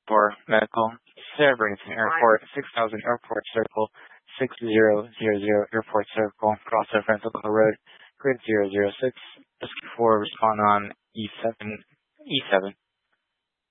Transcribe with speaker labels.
Speaker 1: for medical. Severance Airport, 6000 Airport Circle, 6000 Airport Circle, cross reference local road, grid 006, rescue 4, respond on E7.